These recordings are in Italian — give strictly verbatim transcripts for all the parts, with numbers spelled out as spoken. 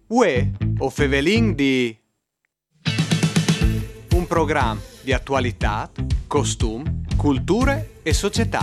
Uè, o Fevelin di un programma di attualità, costum, culture e società.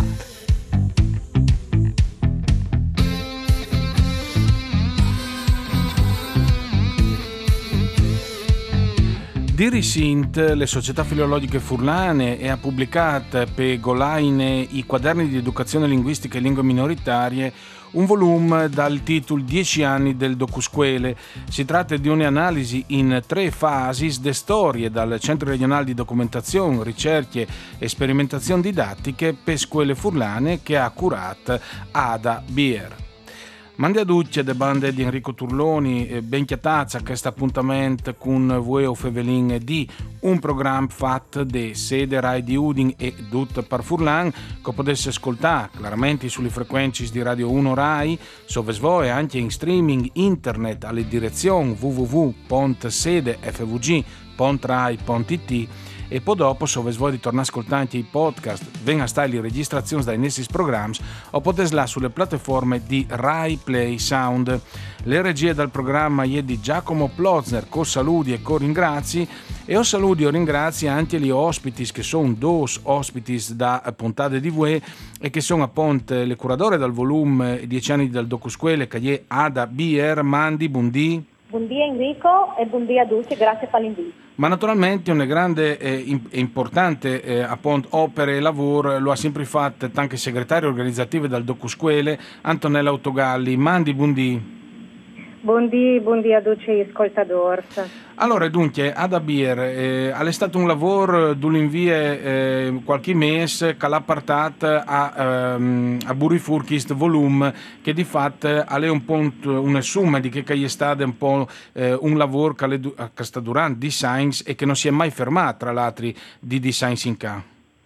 Di recent le società filologiche furlane e ha pubblicato per Golaine i quaderni di educazione linguistica e lingue minoritarie un volume dal titolo Dieci anni del docuscuele. Si tratta di un'analisi in tre fasi de storie dal Centro regionale di documentazione, ricerche e sperimentazioni didattiche per scuole furlane che ha curato Ada Bier. Mandi a ducce de bande di Enrico Turloni, eh, ben chiatazza questo appuntamento con voi o Fevelin di un programma fatto de sede Rai di Udin e Dut par Furlan che potesse ascoltare chiaramente sulle frequenze di Radio uno Rai, sove svoe anche in streaming internet alle direzioni w w w punto sede f v g punto rai punto i t e poi dopo, se vuoi di tornare a ascoltare anche i podcast, venga a stare le registrazioni dai Nessis Programs o potete là sulle piattaforme di Rai Play Sound. Le regie del programma è di Giacomo Plozner, con saluti e con ringrazi, e ho saluti e ringrazi anche gli ospiti che sono due ospiti da puntate di voi e che sono appunto le curadorie del volume Dieci anni del docuscuele che è Ada Bier. Mandi, buondì. Buondì Enrico e buondì a tutti, grazie per l'invito. Ma naturalmente una grande e importante eh, appunto, opera e lavoro lo ha sempre fatto anche segretario organizzativo del docuscuele Antonella Autogalli. Mandi, buondì. Buondì, buondì a tutti gli ascoltatori. Allora, dunque, Ada Bier, eh, è stato un lavoro dell'invie eh, qualche mese che l'ha portato a, ehm, a Burifur questo volume che di fatto è un po' una somma di che è stato un po' eh, un lavoro che, le, che sta durando di science e che non si è mai fermato tra l'altro di design in ca.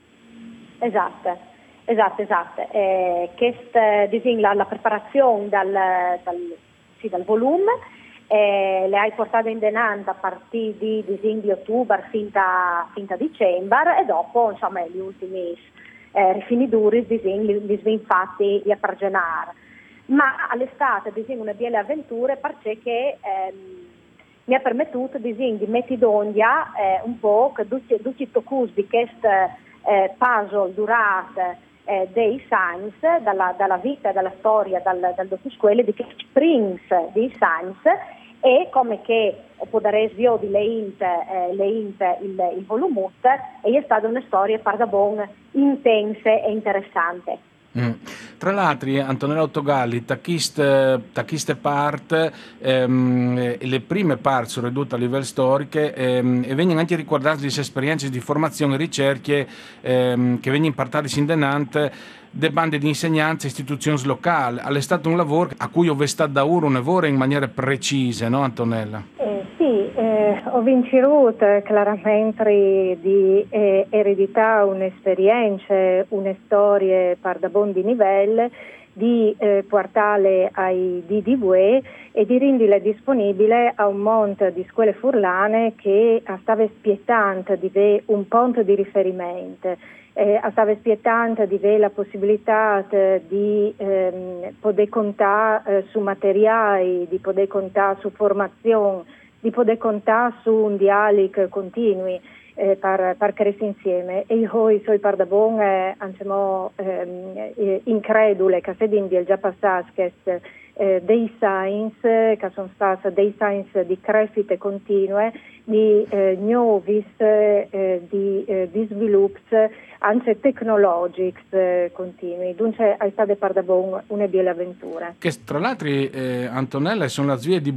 Esatto, esatto, esatto. Eh, questa, la, la preparazione dal, dal, sì, dal volume Eh, le hai portate in denanta a partire di, di, di ottobre fin da, fin da dicembre e dopo insomma gli ultimi eh, rifiniduri di li, li svinfatti di appargenare. Ma all'estate di una belle avventure perché ehm, mi ha permesso di, di mettere d'ondia eh, un po' che tutti i tocus di questo eh, puzzle durato eh, dei science, dalla, dalla vita e dalla storia dal, dal docuscuele di che springs di science e come che può dare svio di le int, eh, le int il, il volumut e è stata una storia par da bon intense e interessante. Mm. Tra l'altro Antonella Autogalli tacchiste part ehm, le prime parti sono ridotte a livello storico ehm, e vengono anche ricordate le esperienze di formazione e ricerche ehm, che vengono impartate in denante de bande di insegnanze e istituzioni locali. È stato un lavoro a cui ho vestato da ora un lavoro in maniera precisa, no Antonella? Eh, sì, eh, ho vinciuto chiaramente di eh, eredità un'esperienza, una storia per da buon di livello, di eh, portare ai D D W e di renderla disponibile a un monte di scuole furlane che stava spietando di avere un punto di riferimento. Eh, stava spietando di avere la possibilità di ehm, poter contare eh, su materiali, di poter contare su formazione, di poter contare su un dialogo continui eh, per, per crescere insieme. E io sono per da buon eh, andiamo, ehm, incredule che se è già passato questo eh, dei science, che sono stati dei science di crescita continue, di eh, nuovi eh, di, eh, di sviluppi anche tecnologici eh, continui. Dunque è stata per da buon una bella avventura. Che tra l'altro eh, Antonella sono la zia di